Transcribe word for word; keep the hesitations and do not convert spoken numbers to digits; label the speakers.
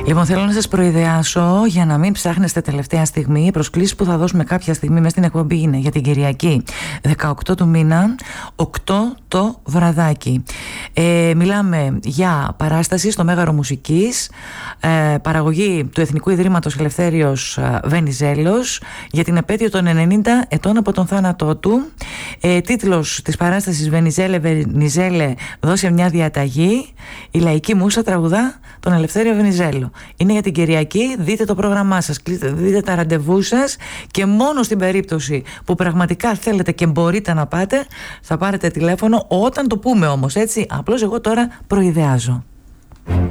Speaker 1: Λοιπόν, θέλω να σας προειδεάσω για να μην ψάχνεστε τελευταία στιγμή. Οι προσκλήσεις που θα δώσουμε κάποια στιγμή μέσα στην εκπομπή είναι για την Κυριακή δεκαοκτώ του μήνα, οκτώ το βραδάκι. Ε, μιλάμε για παράσταση στο Μέγαρο Μουσικής, ε, παραγωγή του Εθνικού Ιδρύματος Ελευθέριος Βενιζέλος, για την επέτειο των ενενήντα ετών από τον θάνατό του. Ε, τίτλος της παράστασης «Βενιζέλε, Βενιζέλε, δώσε μια διαταγή». Η λαϊκή μούσα τραγουδά τον Ελευθέριο Βενιζέλο. Είναι για την Κυριακή. Δείτε το πρόγραμμά σας, δείτε τα ραντεβού σας, και μόνο στην περίπτωση που πραγματικά θέλετε και μπορείτε να πάτε, θα πάρετε τηλέφωνο όταν το πούμε όμως, έτσι. Απλώς εγώ τώρα προειδεάζω.